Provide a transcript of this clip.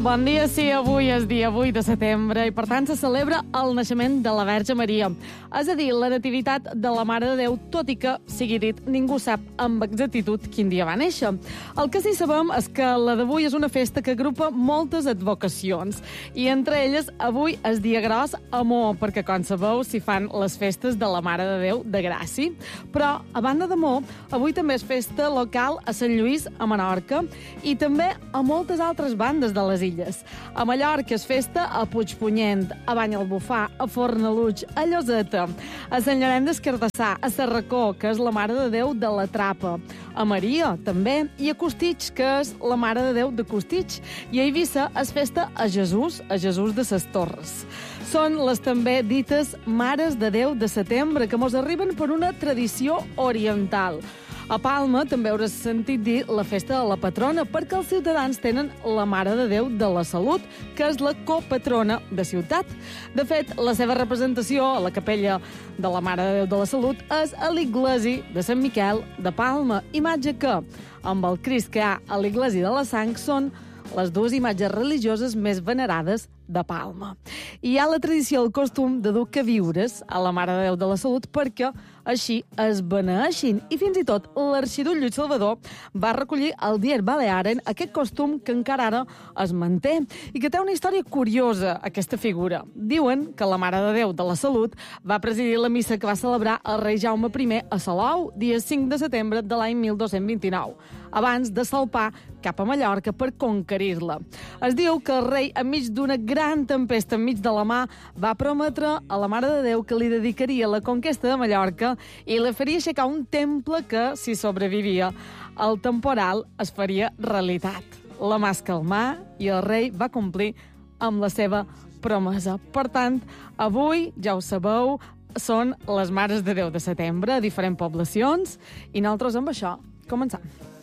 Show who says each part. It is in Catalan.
Speaker 1: Bon dia, sí, avui és dia 8 de setembre i per tant se celebra el naixement de la Verge Maria. És a dir, la nativitat de la Mare de Déu, tot i que, sigui dit, ningú sap amb exactitud quin dia va néixer. El que sí sabem és que la d'avui és una festa que agrupa moltes advocacions i entre elles avui és dia gros Amor, perquè com sabeu s'hi fan les festes de la Mare de Déu de Gràcia. Però, a banda d'Amor, avui també és festa local a Sant Lluís, a Menorca, i també a moltes altres bandes de les illes. A Mallorca és festa a Puigpunyent, a Banyalbufar, a Fornalutx, a Lloseta, a Sant Llorenç des Cardassar, a Sarracó, que és la Mare de Déu de la Trapa, a Maria, també, i a Costitx, que és la Mare de Déu de Costitx, i a Eivissa és festa a Jesús de ses Torres. Són les també dites Mares de Déu de setembre, que mos arriben per una tradició oriental. A Palma també hauràs sentit dir la festa de la patrona, perquè els ciutadans tenen la Mare de Déu de la Salut, que és la copatrona de ciutat. De fet, la seva representació a la capella de la Mare de Déu de la Salut és a l'Iglesi de Sant Miquel de Palma, imatge que, amb el Crist que hi ha a l'Iglesi de la Sang, són les dues imatges religioses més venerades de Palma. I hi ha la tradició, el costum de dur queviures a la Mare de Déu de la Salut perquè així es beneeixin. I fins i tot l'arxiduc Lluís Salvador va recollir al Dier Balearen aquest costum que encara ara es manté i que té una història curiosa, aquesta figura. Diuen que la Mare de Déu de la Salut va presidir la missa que va celebrar el rei Jaume I a Salou, dia 5 de setembre de l'any 1229, abans de salpar cap a Mallorca per conquerir-la. Es diu que el rei, enmig d'una gran tempesta enmig de la mà, va prometre a la Mare de Déu que li dedicaria la conquesta de Mallorca i li faria aixecar un temple que, si sobrevivia el temporal, es faria realitat. La mà es calmà i el rei va complir amb la seva promesa. Per tant, avui, ja ho sabeu, són les Mares de Déu de setembre a diferents poblacions i nosaltres amb això començam.